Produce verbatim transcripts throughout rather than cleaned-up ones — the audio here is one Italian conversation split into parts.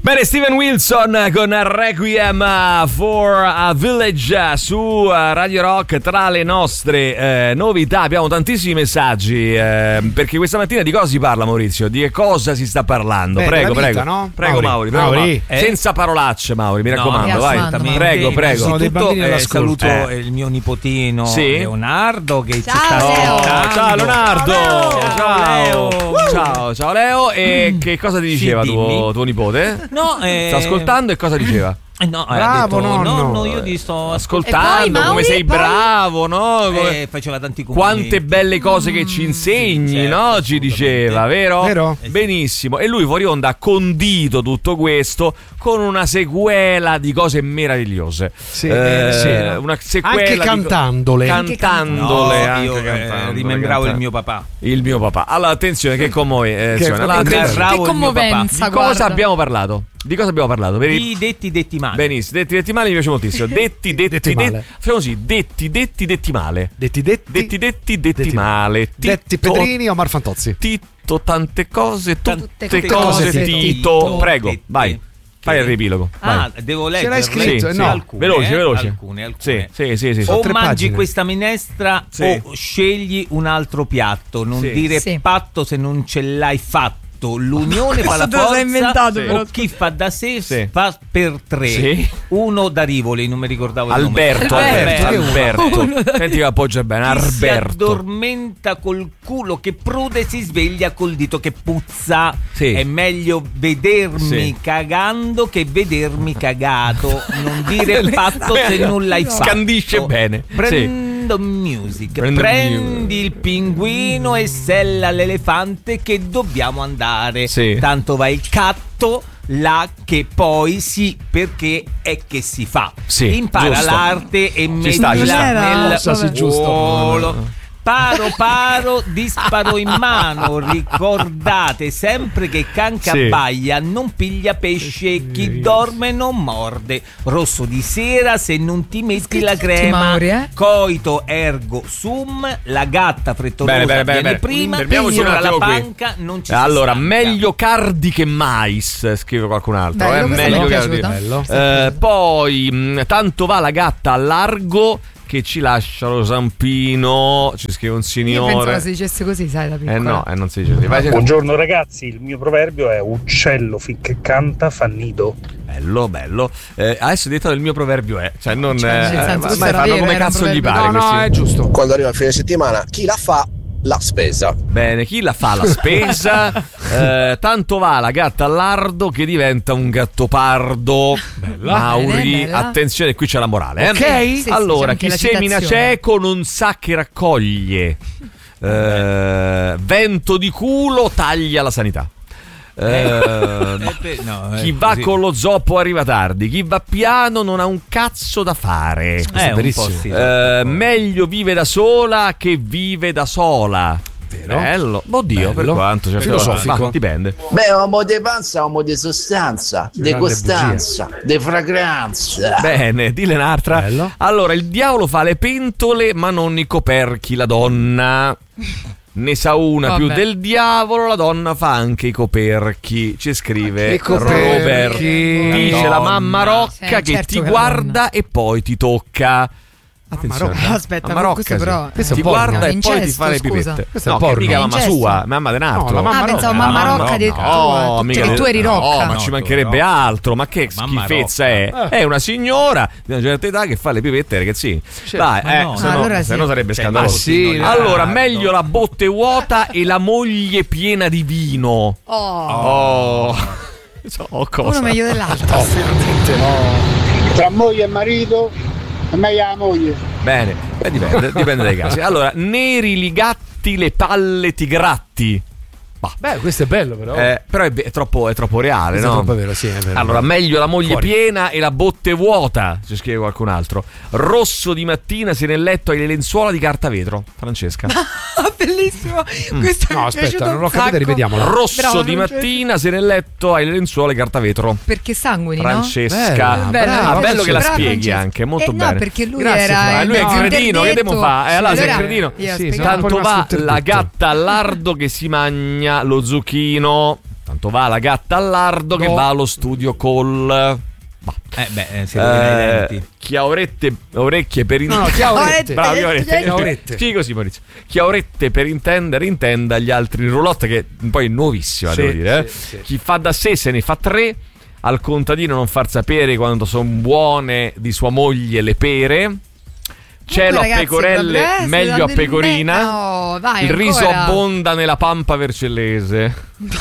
Bene, Steven Wilson con Requiem for a Village su Radio Rock. Tra le nostre eh, novità abbiamo tantissimi messaggi, eh, perché questa mattina di cosa si parla, Maurizio? Di che cosa si sta parlando? Beh, prego, vita, prego, no? prego Mauri, prego, Mauri. Mauri. Eh. Senza parolacce, Mauri, mi raccomando, no, vai. Prego, prego. Sono dei bambini eh, all'ascolto. saluto Eh. il mio nipotino Sì? Leonardo che Ciao, ci sta Leo. ascoltando. Ciao Leonardo. Ciao, Ciao Leo. Ciao, ciao Leo. E che cosa ti diceva Sì, tuo, dimmi. tuo nipote? No, eh, Sta ascoltando e cosa diceva? eh, no, eh, Bravo, ha detto, nonno. nonno, io ti sto Ascoltando, E poi, come Mauri, sei poi- bravo, no? Come- Eh, faceva tanti complimenti. Quante belle cose che ci insegni, sì, certo, no? Ci assolutamente. diceva, vero? Vero? Benissimo. E lui fuori onda ha condito tutto questo con una sequela di cose meravigliose. Sì, Eh, sì. Una sequela Anche di co- cantandole. Cantandole, No, anche io eh, cantandole, rimembravo cantando. il mio papà. Il mio papà. Allora, attenzione, che commuove. eh, Che- attenzione. Allora, che attenzione. Bravo Che il mio papà. commovenza, Di cosa guarda. abbiamo parlato? Di cosa abbiamo parlato? Per i- I detti detti male. Benissimo, detti detti male mi piace moltissimo. Detti detti Detti detti. male. Facciamo così, detti detti detti male. Detti detti. Detti detti detti Detti male. Detti Tito- Pedrini o Marfantozzi. Tito, tante cose, tutte Tutte cose, cose, Tito. Tito. Prego, Detti. vai. Fai il riepilogo. Ah, vai. devo leggere. l'hai scritto? Sì, no. alcune, Veloce, eh, veloce. Alcune, alcune. Sì, sì, sì, sì, sì. O tre mangi pagine. questa minestra Sì. o scegli un altro piatto. Non Sì. dire Sì. patto se non ce l'hai fatto. L'unione fa la Questo te lo sei forza. inventato, Sì. però. O chi fa da sé Sì. fa per tre. Sì. Uno da Rivoli, non mi ricordavo il Alberto, nome. Alberto, Alberto. Alberto. Senti che appoggia bene, Chi si Alberto. addormenta col culo che prude si sveglia col dito che puzza. Sì. È meglio vedermi Sì. cagando che vedermi cagato. Non dire patto se non l'hai fatto. Scandisce bene. Prendo music. Prendo Prendi music. il pinguino e sella l'elefante che dobbiamo andare. Sì. Tanto va il catto là che poi sì, perché è che si fa. Sì, Impara giusto. l'arte e Ci sta, ci sta. mettila nel Non so se è giusto. ruolo. Paro paro, disparo in mano. Ricordate sempre che can che Sì. abbaia non piglia pesce, chi dorme non morde. Rosso di sera se non ti metti la tutti, crema. Mauri, eh? Coito ergo sum, la gatta frettolosa Bene, bene, bene, viene bene. prima, Fermiamoci un sopra attimo la qui. panca non ci Allora, si stanca. meglio cardi che mais, scrive qualcun altro. Bello, eh? questa Meglio mi è cardi. piaciuta. Bello. Eh, poi, mh, tanto va la gatta a largo che ci lascia lo zampino. Ci scrive un Io signore. pensavo si dicesse così, sai, da piccola. Eh no, eh, non si dice così. Vai, Buongiorno ragazzi, il mio proverbio è uccello finché canta fa nido. bello, bello. Eh, adesso dietro il mio proverbio è, cioè non Cioè, nel eh, senso, ma questo ma era fanno vero, come era un cazzo gli proverbio. pare No, no, questi. è giusto. Quando arriva il fine settimana, chi la fa? La spesa. Bene, chi la fa la spesa? Eh, tanto va la gatta al lardo che diventa un gattopardo. Mauri, Bene, bella. attenzione, qui c'è la morale. Eh? Ok? Sì, sì, allora, c'è anche chi la semina citazione. cieco non sa che raccoglie. Eh, vento di culo taglia la sanità. Eh, Eh, beh, no, eh, chi va così. con lo zoppo arriva tardi, chi va piano non ha un cazzo da fare. Eh, è un verissimo. po' sì. Eh, meglio vive da sola che vive da sola. Vero? Bello. Oddio, per Bello. quanto cioè, Filosofico. ma dipende. Beh, uomo di panza, uomo di sostanza, di Grande costanza, di fragranza. Bene, dille un'altra. Bello. Allora, il diavolo fa le pentole, ma non i coperchi, la donna. Ne sa una Vabbè. più del diavolo, la donna fa anche i coperchi. Ci scrive I coperchi. Robert. Dice La la donna. mamma Rocca Sì, che certo ti che la guarda donna. e poi ti tocca. Attenzione. Rocca. Aspetta, Mamma questo Rocca, però- sì. Questo è ti un porno. guarda e poi ti Incesto, fa le scusa. pipette. Questo è No, un che porno. mica mamma Incesto. sua, mamma di un altro. No, la mamma Ah, pensavo Rocca. mamma No, Rocca no, addirittura. no, Tutte mica le del- tue eri no, Rocca. ma No, ci tu mancherebbe no. altro. Ma che Mamma schifezza Rocca. è? È una signora di una certa età che fa le pipette, ragazzi. Dai, ma eh, no. se no, Allora se sì. no sarebbe Cioè, scandaloso. ma sì, Allora, no. meglio la botte vuota e la moglie piena di vino. Oh, Oh, so cosa. uno meglio dell'altro. Tra moglie e marito, è meglio la moglie. Bene, eh, dipende, dipende dai casi. Allora, neri ligatti le palle ti gratti. Bah. Beh, questo è bello però. Eh, però è, è troppo, è troppo reale, Questo no? è troppo vero, sì, è vero. Allora, meglio la moglie Fuori. piena e la botte vuota, ci scrive qualcun altro. Rosso di mattina se nel letto hai le lenzuola di carta vetro. Francesca. Bellissimo. Questo mi No, è aspetta, piaciuto non un l'ho capita, sacco. rivediamola. Rosso Bravo, di Francesca. mattina se nel letto hai le lenzuola di carta vetro. Perché sanguini, no? Francesca. Bella, Bello, brava, Ah, bello che la brava, spieghi Francesca. anche, molto eh, bene. No, perché lui Grazie, era Fra. Ah, lui è il cretino, che devo interdetto. fare? Eh, allora sei Allora, cretino. io Sì, spiego. sono un po' Tanto va rimasto la interdetto. gatta al lardo che si mangia lo zucchino. Tanto Tanto va la gatta al lardo no. che va allo studio col... Eh beh, eh, si rovina i denti. Chi ha orette, orecchie per intendere. No, chi ha orette. Bravo, chi ha orette. Chi ha orette. Sì, così, Maurizio. Chi ha orette per intendere, intenda gli altri in roulotte, che poi è nuovissima, sì, devo dire. Eh? Sì, sì. Chi fa da sé se ne fa tre. Al contadino non far sapere quando sono buone di sua moglie le pere. Cielo a pecorelle, vabbè, meglio a pecorina. No, vai, il riso ancora. abbonda nella pampa vercellese.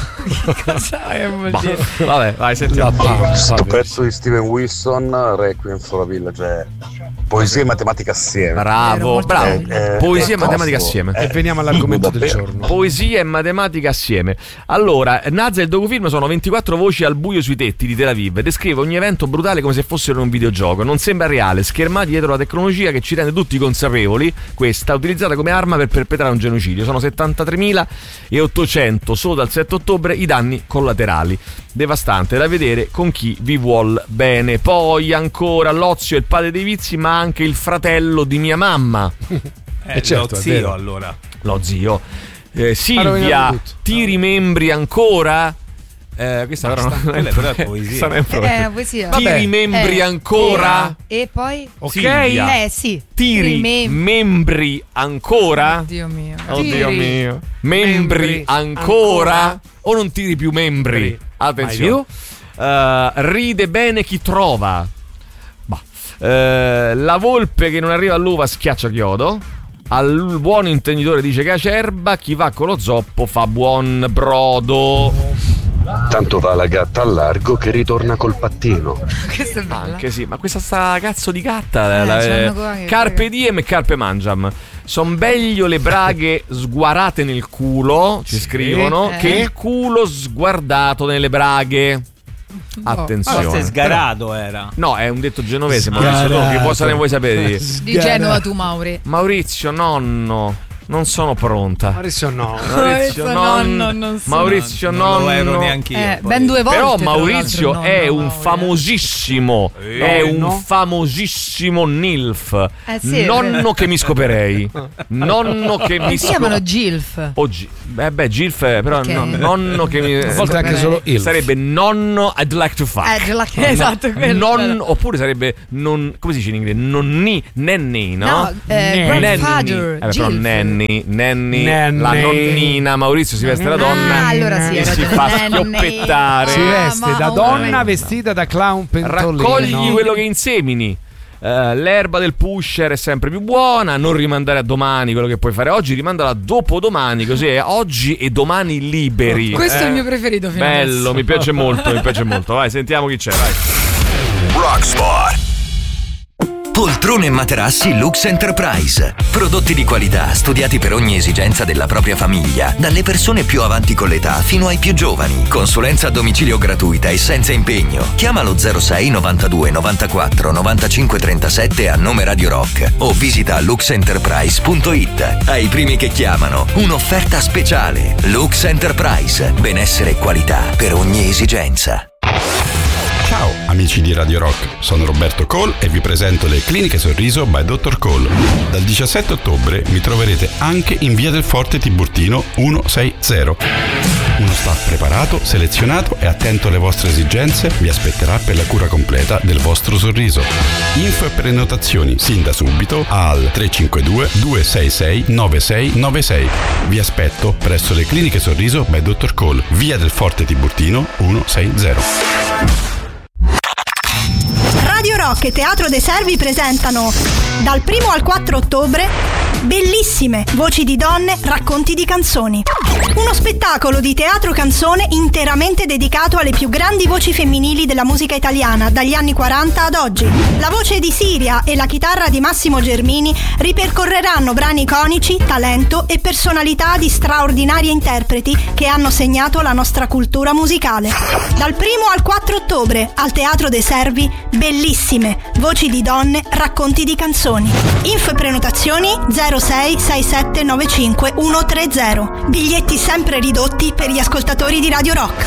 Cosa è bah, vabbè, vai, sentiamo. Questo pezzo di Steven Wilson, Requiem for a Village, è poesia e matematica assieme. Bravo, bravo. Eh, eh, poesia e tosto. matematica assieme. E veniamo all'argomento del giorno. Poesia e matematica assieme. Allora, Nazza e il docufilm sono ventiquattro voci al buio sui tetti di Tel Aviv. Descrive ogni evento brutale come se fossero un videogioco. Non sembra reale, schermati dietro la tecnologia che ci rende tutti consapevoli, questa utilizzata come arma per perpetrare un genocidio. Sono settantatremilaottocento solo dal sette ottobre i danni collaterali. Devastante da vedere con chi vi vuol bene. Poi ancora l'ozio è il padre dei vizi, ma anche il fratello di mia mamma. Eh, certo, lo zio allora. Lo zio. Eh, Silvia, ti rimembri ancora? Eh, questa però non è, però è poesia. È una poesia. Ti Vabbè. rimembri eh, ancora? E, e poi? Ok. Silvia, eh sì. ti rimembri ancora? Oddio mio. Oddio Tiri. mio. Membri, Membri ancora? ancora? O non tiri più membri? Attenzione. Uh, ride bene chi trova. Bah. Uh, la volpe che non arriva all'uva schiaccia chiodo. Al buon intenditore dice che acerba. Chi va con lo zoppo fa buon brodo. Tanto va la gatta al largo che ritorna col pattino. Questa è bella. Anche sì, ma questa sta cazzo di gatta. Eh, la, c'hanno qua che- Carpe diem e carpe mangiam. Son meglio le braghe sguarate nel culo, ci scrivono, Eh. che il culo sguardato nelle braghe. Attenzione. Forse sgarato era. No, è un detto genovese, Maurizio, tu che cosa ne vuoi sapere? Di Genova tu, Mauri. Maurizio, nonno, non sono pronta. Maurizio no. Maurizio, Maurizio, nonno, nonno, non sono- Maurizio, non lo nonno. ero neanch'io. Eh, poi. ben due volte. Però tra Maurizio l'altro, è nonno, un Mauri. famosissimo, Eh. è un Nonno? famosissimo nilf. Eh, sì, è nonno vero. che mi scoperei. Nonno che mi Si chiamano scoperei. Gilf. Oh, Gi- eh beh, Gilf, eh, però Ok. no, nonno che mi A volte anche solo il. sarebbe nonno I'd like to fuck. Eh, gela- esatto, quello. Non, oppure sarebbe non, come si dice in inglese? Nonni, nanny, no? No, eh, Nanny. grandfather, Eh, però Gilf. nanny, nanny, Nanny. la nonnina, Maurizio si veste da donna Ah, allora sì, e hai si ragione. fa Nanny. schioppettare. Si Ah, veste ma- da oh, donna ma- vestita da clown pentolino. Raccogli quello che insemini. Eh, l'erba del pusher è sempre più buona. Non rimandare a domani quello che puoi fare oggi, rimandala a dopodomani, così è oggi e domani liberi. Questo è Eh, il mio preferito fino Bello, adesso. mi piace molto, mi piace molto. Vai, sentiamo chi c'è, vai. Rocksport. Poltrone e materassi Lux Enterprise. Prodotti di qualità studiati per ogni esigenza della propria famiglia, dalle persone più avanti con l'età fino ai più giovani. Consulenza a domicilio gratuita e senza impegno. Chiama lo zero sei novantadue novantaquattro novantacinque trentasette a nome Radio Rock o visita lux enterprise punto it. Ai primi che chiamano, un'offerta speciale. Lux Enterprise. Benessere e qualità per ogni esigenza. Ciao amici di Radio Rock, sono Roberto Cole e vi presento le Cliniche Sorriso by dottor Cole. Dal diciassette ottobre mi troverete anche in via del Forte Tiburtino centosessanta. Uno staff preparato, selezionato e attento alle vostre esigenze vi aspetterà per la cura completa del vostro sorriso. Info e prenotazioni sin da subito al tre cinque due due sei sei nove sei nove sei. Vi aspetto presso le Cliniche Sorriso by dottor Cole, via del Forte Tiburtino centosessanta. Radio Rock e Teatro dei Servi presentano dal primo al quattro ottobre Bellissime, voci di donne, racconti di canzoni. Uno spettacolo di teatro canzone interamente dedicato alle più grandi voci femminili della musica italiana dagli anni quaranta ad oggi. La voce di Siria e la chitarra di Massimo Germini ripercorreranno brani iconici, talento e personalità di straordinarie interpreti che hanno segnato la nostra cultura musicale. Dal primo al quattro ottobre al Teatro dei Servi Bellissime, voci di donne, racconti di canzoni. Info e prenotazioni zero sei sei sette nove cinque uno tre zero. Biglietti sempre ridotti per gli ascoltatori di Radio Rock.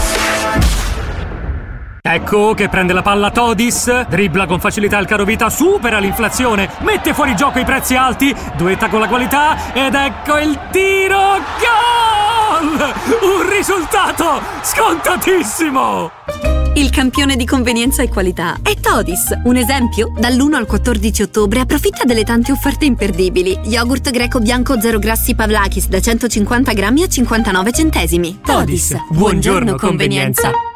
Ecco che prende la palla Todis, dribbla con facilità il carovita, supera l'inflazione, mette fuori gioco i prezzi alti, duetta con la qualità ed ecco il tiro, gol! Gol! Un risultato scontatissimo! Il campione di convenienza e qualità è Todis. Un esempio? Dall'primo al quattordici ottobre approfitta delle tante offerte imperdibili. Yogurt greco bianco zero grassi Pavlakis da centocinquanta grammi a cinquantanove centesimi. Todis, buongiorno convenienza.